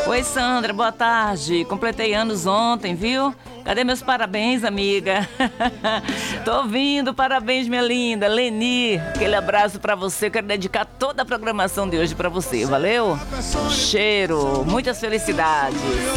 Oi, Sandra, boa tarde. Completei anos ontem, viu? Cadê meus parabéns, amiga? Tô ouvindo, parabéns, minha linda. Leni, aquele abraço pra você. Eu quero dedicar toda a programação de hoje pra você, valeu? Cheiro, muitas felicidades.